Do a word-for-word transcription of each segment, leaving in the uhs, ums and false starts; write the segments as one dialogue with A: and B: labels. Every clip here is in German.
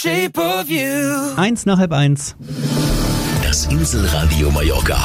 A: Shape of you.
B: Eins nach halb eins.
C: Das Inselradio Mallorca.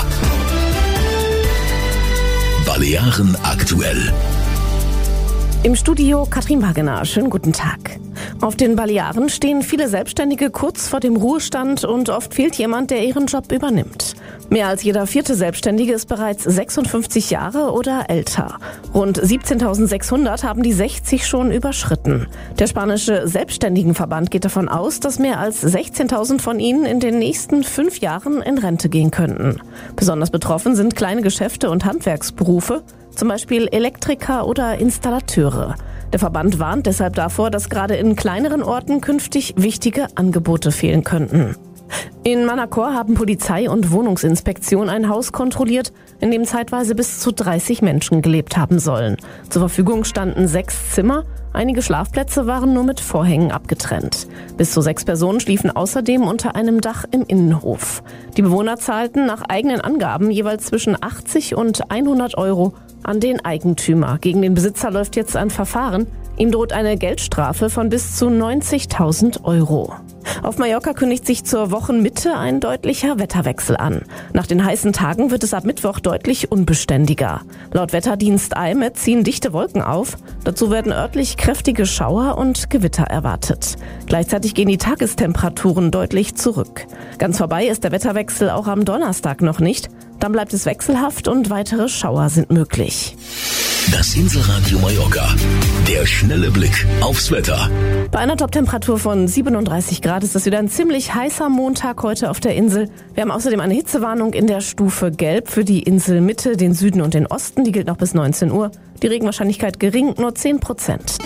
C: Balearen aktuell.
D: Im Studio Katrin Wagener. Schönen guten Tag. Auf den Balearen stehen viele Selbstständige kurz vor dem Ruhestand und oft fehlt jemand, der ihren Job übernimmt. Mehr als jeder vierte Selbstständige ist bereits sechsundfünfzig Jahre oder älter. Rund siebzehntausendsechshundert haben die sechzig schon überschritten. Der spanische Selbstständigenverband geht davon aus, dass mehr als sechzehntausend von ihnen in den nächsten fünf Jahren in Rente gehen könnten. Besonders betroffen sind kleine Geschäfte und Handwerksberufe, zum Beispiel Elektriker oder Installateure. Der Verband warnt deshalb davor, dass gerade in kleineren Orten künftig wichtige Angebote fehlen könnten. In Manacor haben Polizei und Wohnungsinspektion ein Haus kontrolliert, in dem zeitweise bis zu dreißig Menschen gelebt haben sollen. Zur Verfügung standen sechs Zimmer, einige Schlafplätze waren nur mit Vorhängen abgetrennt. Bis zu sechs Personen schliefen außerdem unter einem Dach im Innenhof. Die Bewohner zahlten nach eigenen Angaben jeweils zwischen achtzig und hundert Euro an den Eigentümer. Gegen den Besitzer läuft jetzt ein Verfahren. Ihm droht eine Geldstrafe von bis zu neunzigtausend Euro. Auf Mallorca kündigt sich zur Wochenmitte ein deutlicher Wetterwechsel an. Nach den heißen Tagen wird es ab Mittwoch deutlich unbeständiger. Laut Wetterdienst A M E ziehen dichte Wolken auf. Dazu werden örtlich kräftige Schauer und Gewitter erwartet. Gleichzeitig gehen die Tagestemperaturen deutlich zurück. Ganz vorbei ist der Wetterwechsel auch am Donnerstag noch nicht. Dann bleibt es wechselhaft und weitere Schauer sind möglich.
C: Das Inselradio Mallorca. Der schnelle Blick aufs Wetter.
D: Bei einer Toptemperatur von siebenunddreißig Grad ist das wieder ein ziemlich heißer Montag heute auf der Insel. Wir haben außerdem eine Hitzewarnung in der Stufe Gelb für die Inselmitte, den Süden und den Osten. Die gilt noch bis neunzehn Uhr. Die Regenwahrscheinlichkeit gering, nur zehn Prozent.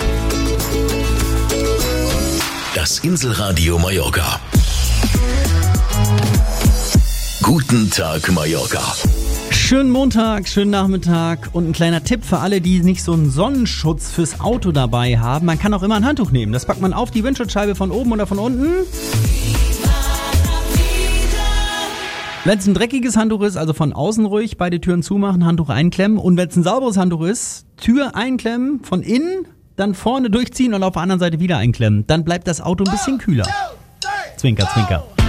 C: Das Inselradio Mallorca. Guten Tag, Mallorca.
B: Schönen Montag, schönen Nachmittag und ein kleiner Tipp für alle, die nicht so einen Sonnenschutz fürs Auto dabei haben. Man kann auch immer ein Handtuch nehmen. Das packt man auf die Windschutzscheibe von oben oder von unten. Wenn es ein dreckiges Handtuch ist, also von außen ruhig, beide Türen zumachen, Handtuch einklemmen. Und wenn es ein sauberes Handtuch ist, Tür einklemmen, von innen, dann vorne durchziehen und auf der anderen Seite wieder einklemmen. Dann bleibt das Auto ein bisschen kühler. Zwinker, zwinker.